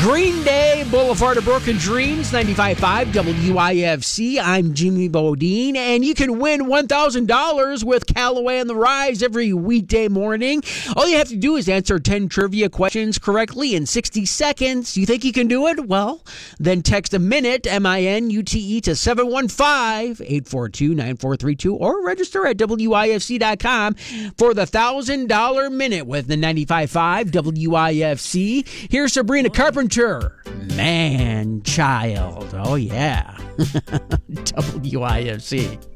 Green Day, Boulevard of Broken Dreams, 95.5 WIFC. I'm Jimmy Bodine, and you can win $1,000 with Callaway on the Rise every weekday morning. All you have to do is answer 10 trivia questions correctly in 60 seconds. You think you can do it? Well, then text a minute, MINUTE, to 715-842-9432 or register at WIFC.com for the $1,000 minute with the 95.5 WIFC. Here's Sabrina Carpenter. Man Child. Oh, yeah. WIFC.